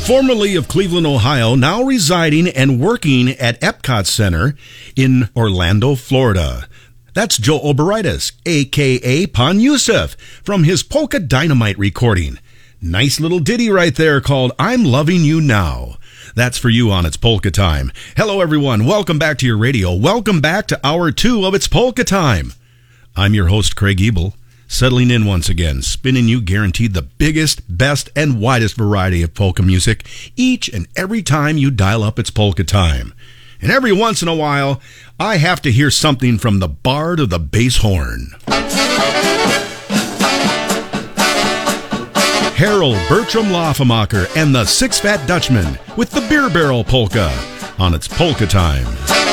Formerly of Cleveland, Ohio, now residing and working at Epcot Center in Orlando, Florida. That's Joe Oberitis, a.k.a. Pon Youssef, from his Polka Dynamite recording. Nice little ditty right there called I'm Loving You Now. That's for you on It's Polka Time. Hello, everyone. Welcome back to your radio. Welcome back to Hour 2 of It's Polka Time. I'm your host, Craig Ebel, settling in once again, spinning you guaranteed the biggest, best, and widest variety of polka music each and every time you dial up It's Polka Time. And every once in a while, I have to hear something from the bard of the bass horn. Harold Bertram Laufemacher and the Six Fat Dutchman with the Beer Barrel Polka on It's Polka Time.